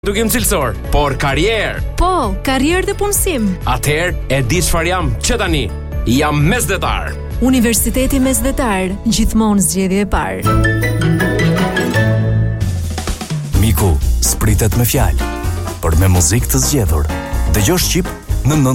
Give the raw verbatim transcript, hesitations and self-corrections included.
Dukim cilësor, por karrierë. Po, karrierë dhe punësim. Atëherë e di çfarë jam që tani. Jam mesdhetar. Universiteti Mesdhetar, gjithmonë zgjedhje e parë. Miku, spritet me fjalë, por me muzikë të zgjedhur. Dëgjo Shqip në